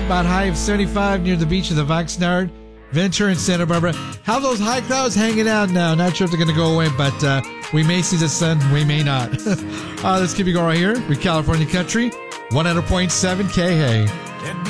tonight, about high of 75 near the beach of the Oxnard, Ventura, and Santa Barbara. How those high clouds hanging out now? Not sure if they're going to go away, but we may see the sun, we may not. Let's keep it going right here with California Country, 100.7 KHEY.